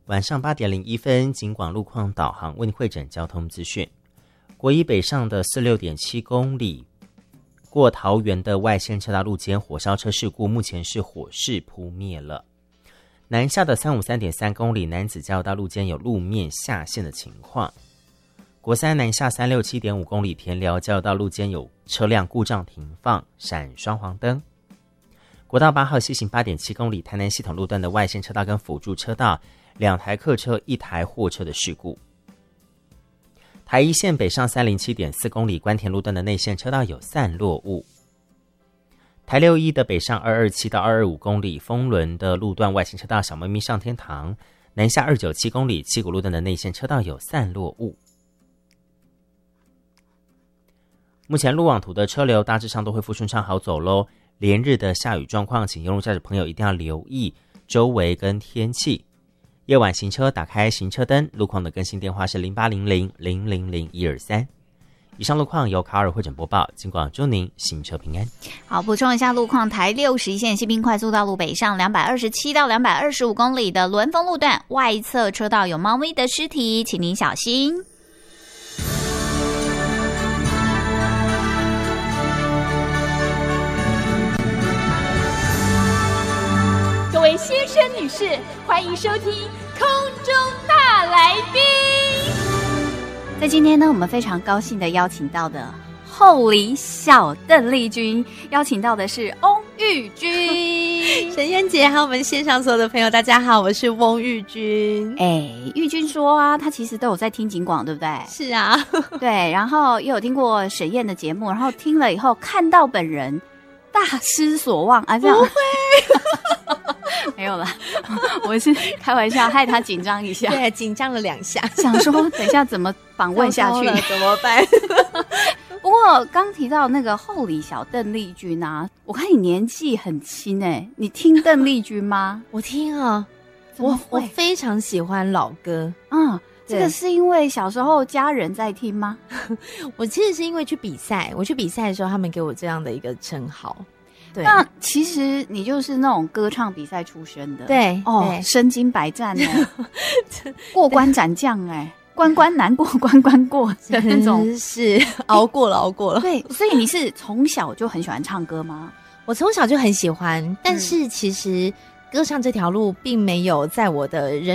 晚上8点01分，警广路况导航为您汇整交通资讯。国一北上的46.7公里，过桃园的外线车道路肩火烧车事故，目前是火势扑灭了。南下的353.3公里，南子交流道路肩有路面下陷的情况。国三南下367.5公里，田寮交流道路肩有车辆故障停放，闪双黄灯。国道8号西行8.7公里，台南系统路段的外线车道跟辅助车道，2台客车1台货车的事故。台一线北上307.4公里，关田路段的内线车道有散落物。台61的北上227到225公里，丰仑的路段外线车道小猫咪上天堂，南下297公里，七股路段的内线车道有散落物。目前路网图的车流大致上都恢复顺畅好走咯。连日的下雨状况，请用路驾驶朋友一定要留意周围跟天气。夜晚行车打开行车灯，路况的更新电话是0800000123。以上路况由卡尔汇整播报，警广祝您行车平安。 好，补充一下路况，台61线西滨快速道路北上227到225公里的伦丰路段外侧车道有猫咪的尸体，请您小心。 各位先生女士，欢迎收听空中大来宾。 在今天呢，我们非常高兴的邀请到的后里小邓丽君，邀请到的是翁玉君。 陈燕姐还有我们线上所有的朋友，大家好，我是翁玉君。 玉君说啊，她其实都有在听警广，对不对？ 是啊， 对，然后也有听过沈燕的节目，然后听了以后看到本人，大失所望啊，这样。不会。没有啦，我是开玩笑，害他紧张一下。 对，紧张了2下， 想说等一下怎么访问下去， 怎么办？ 不过刚提到那个后里小邓丽君啊，我看你年纪很轻你听邓丽君吗？ 我听啊，我非常喜欢老歌。 这个是因为小时候家人在听吗？ 我其实是因为去比赛，我去比赛的时候，他们给我这样的一个称号。对， 那其实你就是那种歌唱比赛出身的， 对哦，身经百战过关斩将关关难过关关过的那种， 是熬过了。 对，所以你是从小就很喜欢唱歌吗？ 我从小就很喜欢，但是其实歌唱这条路并没有在我的人